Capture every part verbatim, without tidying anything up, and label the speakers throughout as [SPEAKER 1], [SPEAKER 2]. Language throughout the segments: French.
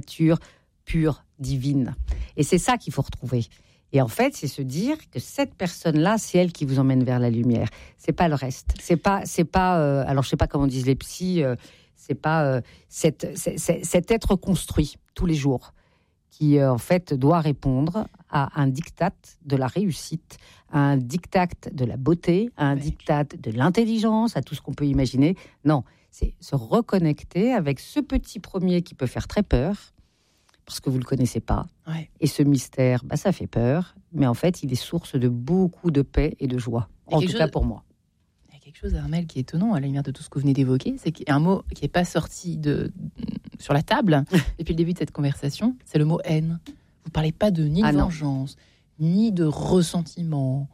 [SPEAKER 1] nature pure, divine. Et c'est ça qu'il faut retrouver. Et en fait, c'est se dire que cette personne-là, c'est elle qui vous emmène vers la lumière. C'est pas le reste. C'est pas, c'est pas. Euh, alors, je sais pas comment disent les psys. Euh, c'est pas euh, cette, c'est, c'est, cet être construit tous les jours qui, euh, en fait, doit répondre à un diktat de la réussite, à un diktat de la beauté, à un ouais. diktat de l'intelligence, à tout ce qu'on peut imaginer. Non, c'est se reconnecter avec ce petit premier qui peut faire très peur, parce que vous ne le connaissez pas. Ouais. Et ce mystère, bah, ça fait peur, mais en fait, il est source de beaucoup de paix et de joie. En tout chose, cas pour moi.
[SPEAKER 2] Il y a quelque chose, Armelle, qui est étonnant à la lumière de tout ce que vous venez d'évoquer, c'est qu'il y a un mot qui n'est pas sorti de, sur la table depuis le début de cette conversation, c'est le mot haine. Vous ne parlez pas de ni de ah vengeance, non. ni de ressentiment,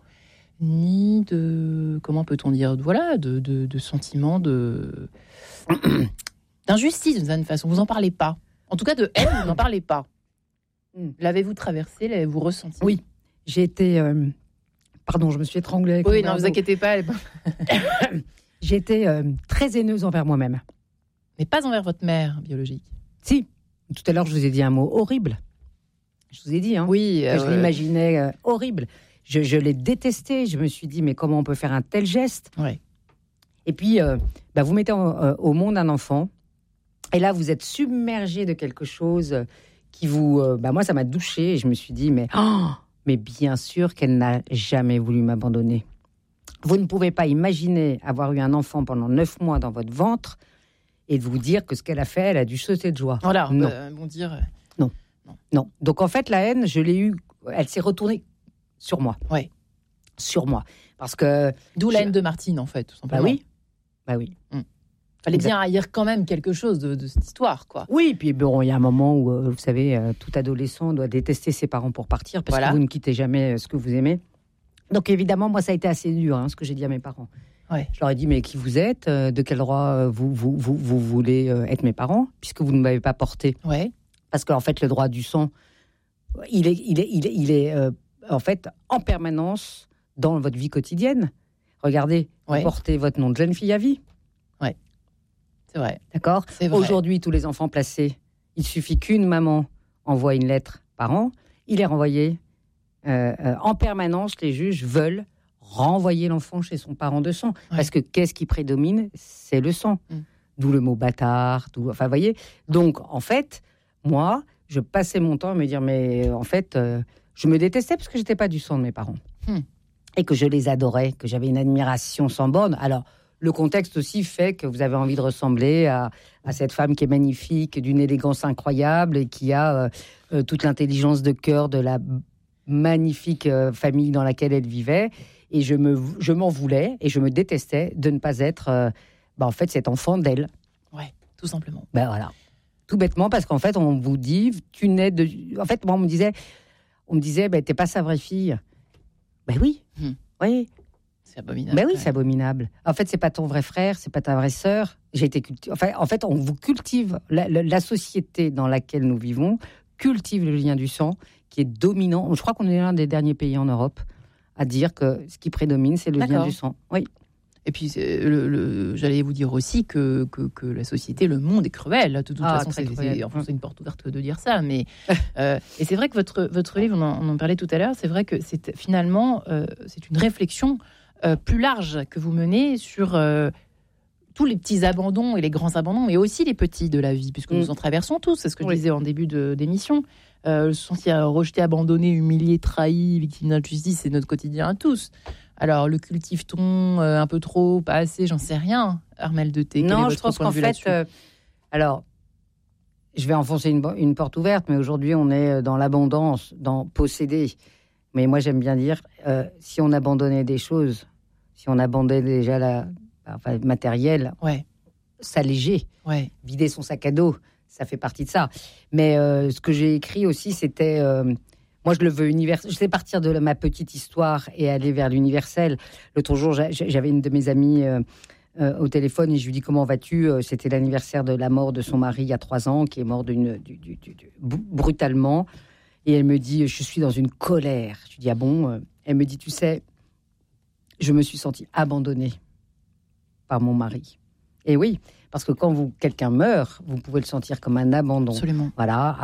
[SPEAKER 2] ni de... Comment peut-on dire Voilà, de, de, de sentiment de... d'injustice, d'une certaine façon. Vous n'en parlez pas. En tout cas, de haine, vous n'en parlez pas. L'avez-vous traversé, l'avez-vous ressenti ?
[SPEAKER 1] Oui, j'ai été... Euh, pardon, je me suis étranglée. Avec
[SPEAKER 2] oui, non, ne vous inquiétez pas. Elle...
[SPEAKER 1] j'ai été euh, très haineuse envers moi-même.
[SPEAKER 2] Mais pas envers votre mère biologique.
[SPEAKER 1] Si, tout à l'heure, je vous ai dit un mot horrible. Je vous ai dit, hein,
[SPEAKER 2] oui,
[SPEAKER 1] euh, que
[SPEAKER 2] je
[SPEAKER 1] ouais. l'imaginais euh, horrible. Je, je l'ai détesté. Je me suis dit, mais comment on peut faire un tel geste ?
[SPEAKER 2] Ouais.
[SPEAKER 1] Et puis, euh, bah, vous mettez en, euh, au monde un enfant. Et là, vous êtes submergé de quelque chose qui vous... Euh, bah moi, ça m'a douchée. Et je me suis dit, mais, oh, mais bien sûr qu'elle n'a jamais voulu m'abandonner. Vous ne pouvez pas imaginer avoir eu un enfant pendant neuf mois dans votre ventre et de vous dire que ce qu'elle a fait, elle a dû sauter de joie.
[SPEAKER 2] Voilà,
[SPEAKER 1] non.
[SPEAKER 2] Euh, bon dire...
[SPEAKER 1] Non. non. Non. Donc, en fait, la haine, je l'ai eue... Elle s'est retournée sur moi.
[SPEAKER 2] Oui.
[SPEAKER 1] Sur moi. Parce que...
[SPEAKER 2] D'où je... la haine de Martine, en fait, tout simplement.
[SPEAKER 1] Bah oui. Bah oui.
[SPEAKER 2] Hum. Fallait bien haïr quand même quelque chose de, de cette histoire, quoi.
[SPEAKER 1] Oui, puis bon, il y a un moment où, euh, vous savez, euh, tout adolescent doit détester ses parents pour partir, parce voilà. que vous ne quittez jamais ce que vous aimez. Donc évidemment, moi, ça a été assez dur, hein, ce que j'ai dit à mes parents.
[SPEAKER 2] Ouais.
[SPEAKER 1] Je leur ai dit, mais qui vous êtes ? euh, De quel droit euh, vous, vous, vous, vous voulez euh, être mes parents, puisque vous ne m'avez pas porté ?
[SPEAKER 2] Ouais.
[SPEAKER 1] Parce qu'en fait, le droit du sang, il est, il est, il est, il est euh, en fait, en permanence dans votre vie quotidienne. Regardez, ouais. vous portez votre nom de jeune fille à vie.
[SPEAKER 2] Ouais. C'est vrai.
[SPEAKER 1] D'accord ?
[SPEAKER 2] C'est vrai.
[SPEAKER 1] Aujourd'hui, tous les enfants placés, il suffit qu'une maman envoie une lettre par an, il est renvoyé. Euh, euh, en permanence, les juges veulent renvoyer l'enfant chez son parent de sang. Ouais. Parce que qu'est-ce qui prédomine ? C'est le sang. Mm. D'où le mot bâtard. D'où... Enfin, vous voyez ? Donc, en fait, moi, je passais mon temps à me dire, mais en fait, euh, je me détestais parce que je n'étais pas du sang de mes parents. Mm. Et que je les adorais, que j'avais une admiration sans borne. Alors, le contexte aussi fait que vous avez envie de ressembler à, à cette femme qui est magnifique, d'une élégance incroyable et qui a euh, euh, toute l'intelligence de cœur de la magnifique euh, famille dans laquelle elle vivait. Et je, me, je m'en voulais et je me détestais de ne pas être, euh, bah, en fait, cet enfant d'elle.
[SPEAKER 2] Ouais, tout simplement.
[SPEAKER 1] Ben voilà. Tout bêtement, parce qu'en fait, on vous dit, tu nais de... En fait, moi, on me disait, on me disait, ben, t'es pas sa vraie fille. Ben oui, mmh. oui.
[SPEAKER 2] C'est abominable.
[SPEAKER 1] Ben oui, c'est abominable. En fait, c'est pas ton vrai frère, c'est pas ta vraie sœur. J'ai été culti- enfin, en fait, on vous cultive. La, la, la société dans laquelle nous vivons cultive le lien du sang, qui est dominant. Je crois qu'on est l'un des derniers pays en Europe à dire que ce qui prédomine, c'est le D'accord. lien du sang. Oui.
[SPEAKER 2] Et puis, le, le, j'allais vous dire aussi que, que, que la société, le monde est cruel. De toute ah, façon, c'est, c'est, enfin, c'est une porte ouverte de dire ça. Mais, euh, et c'est vrai que votre, votre livre, on en, on en parlait tout à l'heure, c'est vrai que c'est, finalement, euh, c'est une réflexion euh, plus large que vous menez sur euh, tous les petits abandons et les grands abandons, mais aussi les petits de la vie, puisque mmh. nous en traversons tous. C'est ce que oui. je disais en début de, d'émission. Euh, se sentir rejeté, abandonné, humilié, trahi, victime d'injustice, c'est notre quotidien à tous. Alors, le cultive-t-on euh, un peu trop, pas assez, j'en sais rien, Armelle de Thé.
[SPEAKER 1] Non, je pense qu'en fait, euh, alors, je vais enfoncer une, une porte ouverte, mais aujourd'hui, on est dans l'abondance, dans posséder. Mais moi, j'aime bien dire, euh, si on abandonnait des choses, si on abandonnait déjà la enfin, matériel,
[SPEAKER 2] ouais.
[SPEAKER 1] s'alléger,
[SPEAKER 2] ouais.
[SPEAKER 1] vider son sac à dos, ça fait partie de ça. Mais euh, ce que j'ai écrit aussi, c'était... Euh, moi, je le veux universel. Je sais partir de ma petite histoire et aller vers l'universel. L'autre jour, j'avais une de mes amies euh, euh, au téléphone et je lui dis « Comment vas-tu ?» C'était l'anniversaire de la mort de son mari il y a trois ans, qui est mort d'une, du, du, du, du, brutalement. Et elle me dit « Je suis dans une colère. » Je lui dis « Ah bon ?» Elle me dit « Tu sais, je me suis sentie abandonnée par mon mari. » Et oui, parce que quand vous, quelqu'un meurt, vous pouvez le sentir comme un abandon.
[SPEAKER 2] Absolument.
[SPEAKER 1] Voilà.